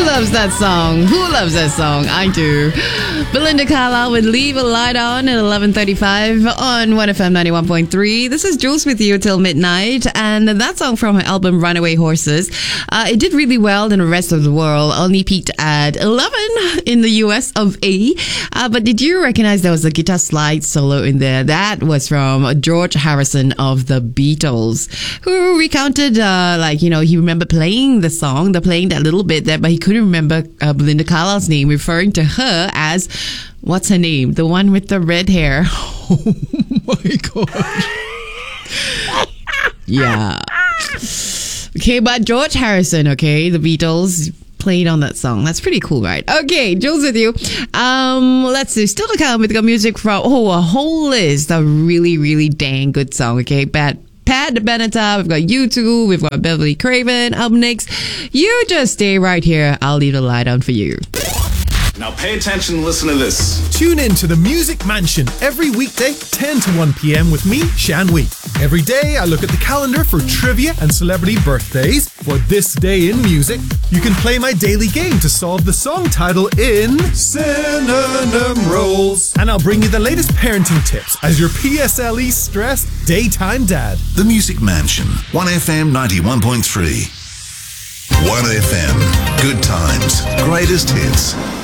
loves that song? Who loves that song? I do. Belinda Carlisle would Leave a Light On at 11:35 on 1FM 91.3. This is Jules with you till midnight, and that song from her album Runaway Horses. It did really well in the rest of the world, only peaked at 11 in the US of A. But did you recognize there was a guitar slide solo in there? That was from George Harrison of the Beatles, who recounted, he remembered playing the song, playing that little bit there, but he couldn't remember Belinda Carlisle's name, referring to her as, what's her name? The one with the red hair. Oh my God. Yeah. Okay, but George Harrison, okay, the Beatles played on that song. That's pretty cool, right? Okay, Jules with you. Let's see. Still to come, we've got music from, a whole list of really, really dang good song, okay? Pat Benatar, we've got U2, we've got Beverly Craven up next. You just stay right here. I'll leave the light on for you. Now pay attention and listen to this. Tune in to the Music Mansion every weekday, 10 to 1 p.m. with me, Shan Wee. Every day I look at the calendar for trivia and celebrity birthdays. For this day in music, you can play my daily game to solve the song title in Synonym Rolls. And I'll bring you the latest parenting tips as your PSLE stressed daytime dad. The Music Mansion, 1FM 91.3. 1FM, good times, greatest hits.